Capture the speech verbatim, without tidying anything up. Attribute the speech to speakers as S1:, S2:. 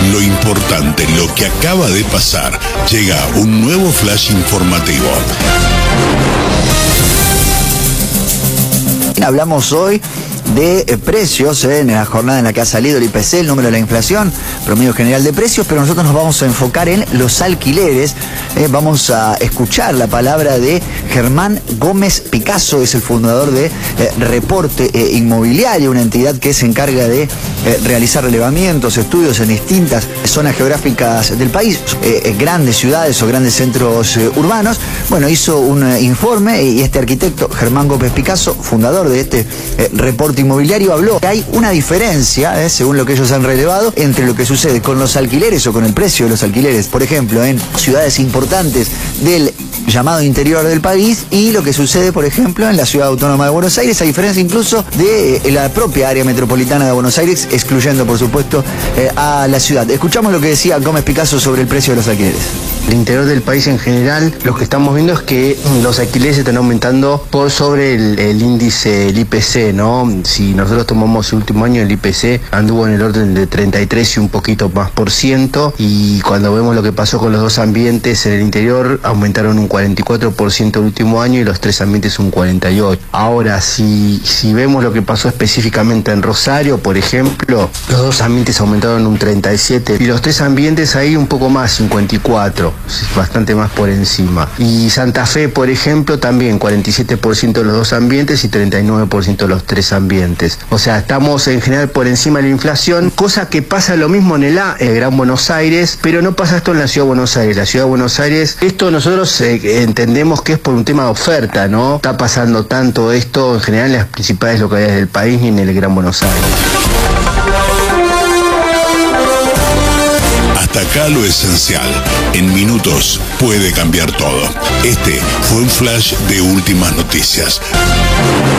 S1: lo importante, lo que acaba de pasar. Llega un nuevo flash informativo.
S2: Hablamos hoy de eh, precios eh, en la jornada en la que ha salido el I P C, el número de la inflación, promedio general de precios, pero nosotros nos vamos a enfocar en los alquileres. Eh, vamos a escuchar la palabra de Germán Gómez Picasso, es el fundador de eh, Reporte eh, Inmobiliario, una entidad que se encarga de eh, realizar relevamientos, estudios en distintas zonas geográficas del país, eh, eh, grandes ciudades o grandes centros eh, urbanos. Bueno, hizo un eh, informe y este arquitecto, Germán Gómez Picasso, fundador de este eh, Reporte Inmobiliario, habló que hay una diferencia, eh, según lo que ellos han relevado, entre lo que sucede con los alquileres o con el precio de los alquileres, por ejemplo, en ciudades importantes del llamado interior del país, y lo que sucede, por ejemplo, en la Ciudad Autónoma de Buenos Aires, a diferencia incluso de eh, la propia área metropolitana de Buenos Aires, excluyendo, por supuesto, eh, a la ciudad. Escuchamos lo que decía Gómez Picasso sobre el precio de los alquileres.
S3: El interior del país en general, lo que estamos viendo es que los alquileres están aumentando por sobre el, el índice, el I P C, ¿no? Si nosotros tomamos el último año, el I P C anduvo en el orden de treinta y tres y un poquito más por ciento, y cuando vemos lo que pasó con los dos ambientes en el interior, aumentaron un cuarenta y cuatro por ciento el último año y los tres ambientes un cuarenta y ocho por ciento. Ahora, si, si vemos lo que pasó específicamente en Rosario, por ejemplo, los dos ambientes aumentaron un treinta y siete por ciento y los tres ambientes ahí un poco más, cincuenta y cuatro por ciento. Bastante más por encima. Y Santa Fe, por ejemplo, también cuarenta y siete por ciento de los dos ambientes y treinta y nueve por ciento de los tres ambientes. O sea, estamos en general por encima de la inflación, cosa que pasa lo mismo en el, A, el Gran Buenos Aires, pero no pasa esto en la Ciudad de Buenos Aires. La Ciudad de Buenos Aires, esto nosotros eh, entendemos que es por un tema de oferta, ¿no? Está pasando tanto esto en general en las principales localidades del país ni en el Gran Buenos Aires.
S1: Hasta acá lo esencial. En minutos puede cambiar todo. Este fue un flash de últimas noticias.